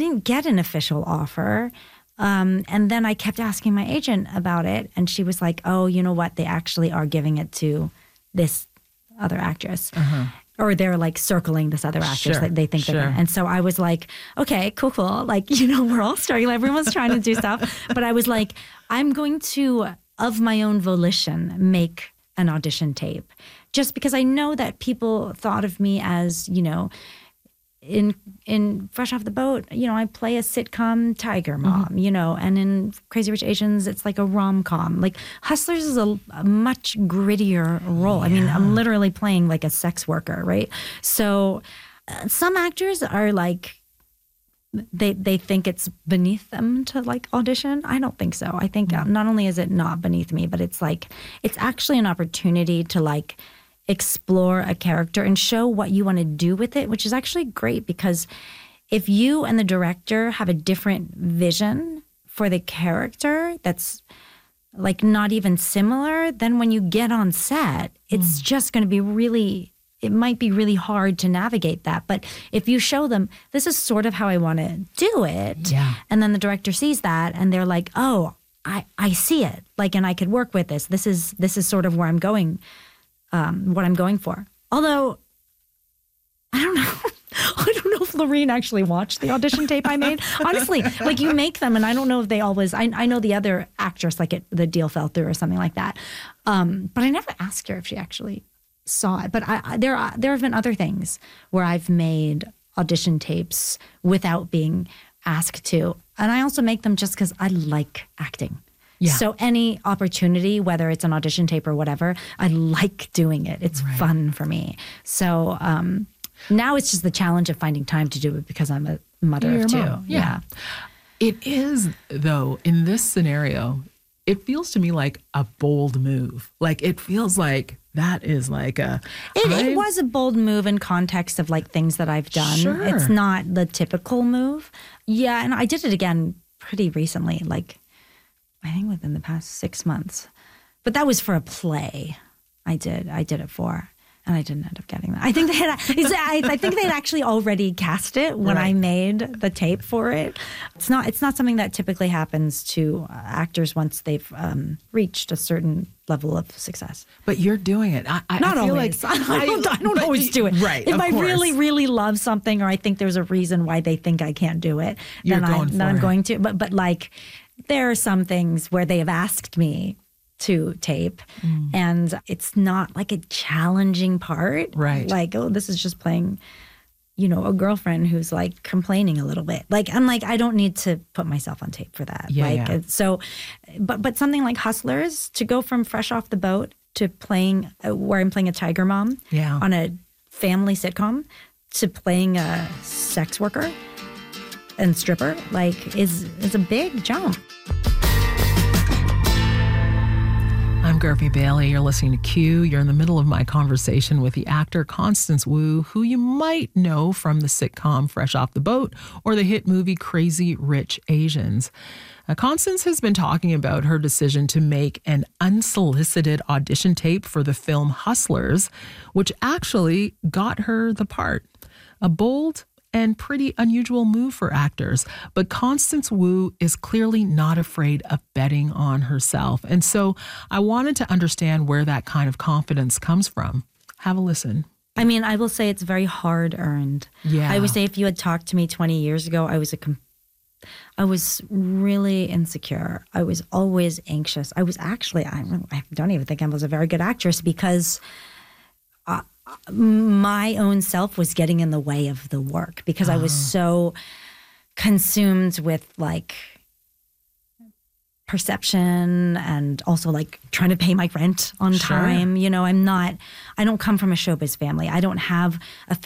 didn't get an official offer. And then I kept asking my agent about it, and she was like, oh, you know what? They actually are giving it to this other actress. Or they're like circling this other actress that they think they're gonna. And so I was like, okay, cool. Like, we're all struggling. Everyone's trying to do stuff. But I was like, I'm going to, of my own volition, make an audition tape. Just because I know that people thought of me as, in Fresh Off the Boat, I play a sitcom tiger mom, and in Crazy Rich Asians, it's like a rom-com. Like Hustlers is a much grittier role. Yeah. I mean, I'm literally playing like a sex worker, right? So some actors are like, they think it's beneath them to like audition. I don't think so. I think not only is it not beneath me, but it's like, it's actually an opportunity to like explore a character and show what you want to do with it, which is actually great because if you and the director have a different vision for the character that's like not even similar, then when you get on set, it's just going to be it might be really hard to navigate that. But if you show them, this is sort of how I want to do it, and then the director sees that and they're like, oh, I see it, like, and I could work with this. This is sort of where I'm going. What I'm going for. Although, I don't know. I don't know if Lorene actually watched the audition tape I made. Honestly, like you make them and I don't know if they always, I know the other actress, like the deal fell through or something like that. But I never asked her if she actually saw it. But there have been other things where I've made audition tapes without being asked to. And I also make them just because I like acting. Yeah. So any opportunity, whether it's an audition tape or whatever, I like doing it. It's fun for me. So now it's just the challenge of finding time to do it because I'm a mother of two. Yeah. It is, though, in this scenario, it feels to me like a bold move. Like it feels like that is like it was a bold move in context of like things that I've done. Sure. It's not the typical move. Yeah, and I did it again pretty recently, like I think within the past 6 months. But that was for a play I did it for. And I didn't end up getting that. I think I think they'd actually already cast it when I made the tape for it. It's not something that typically happens to actors once they've reached a certain level of success. But you're doing it. I not feel always. Like I don't always do it. Right. If I really, really love something, or I think there's a reason why they think I can't do it, then I'm going to. But like, there are some things where they have asked me to tape, and it's not like a challenging part. Right. Like, oh, this is just playing, a girlfriend who's like complaining a little bit. Like, I'm like, I don't need to put myself on tape for that. Yeah. So, but something like Hustlers, to go from Fresh Off the Boat to playing, where I'm playing a tiger mom on a family sitcom, to playing a sex worker and stripper, like, is a big jump. I'm Garvey Bailey. You're listening to Q. You're in the middle of my conversation with the actor Constance Wu, who you might know from the sitcom Fresh Off the Boat or the hit movie Crazy Rich Asians. Constance has been talking about her decision to make an unsolicited audition tape for the film Hustlers, which actually got her the part. A bold and pretty unusual move for actors. But Constance Wu is clearly not afraid of betting on herself. And so I wanted to understand where that kind of confidence comes from. Have a listen. I mean, I will say it's very hard earned. Yeah. I would say if you had talked to me 20 years ago, I was really insecure. I was always anxious. I was actually, I don't even think I was a very good actress because my own self was getting in the way of the work because I was so consumed with like perception and also like trying to pay my rent on time. I don't come from a showbiz family. I don't have a